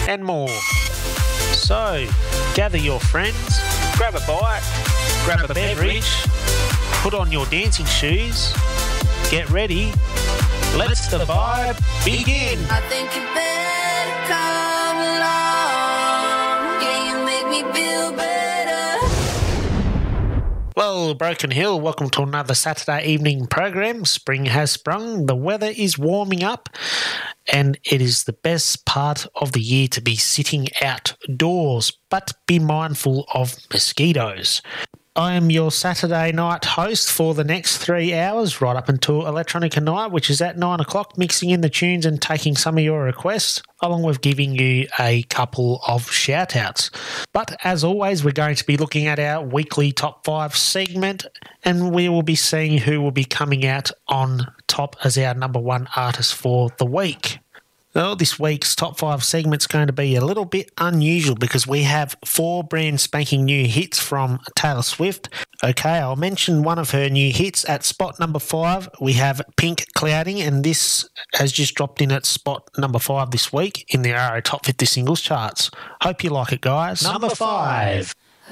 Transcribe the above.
and more. So, gather your friends, grab a bite, grab a beverage, put on your dancing shoes, get ready, let's the vibe begin. I think you better come along. Yeah, you make me feel better. Well, Broken Hill, welcome to another Saturday evening program. Spring has sprung, the weather is warming up, and it is the best part of the year to be sitting outdoors, but be mindful of mosquitoes. I am your Saturday night host for the next 3 hours, right up until Electronica Night, which is at 9 o'clock, mixing in the tunes and taking some of your requests, along with giving you a couple of shout-outs. But as always, we're going to be looking at our weekly Top 5 segment, and we will be seeing who will be coming out on top as our number one artist for the week. Well, this week's Top 5 segment's going to be a little bit unusual because we have 4 brand spanking new hits from Taylor Swift. Okay, I'll mention one of her new hits. At spot number 5, we have Pink Clouding, and this has just dropped in at spot number 5 this week in the RO Top 50 Singles charts. Hope you like it, guys. Number 5.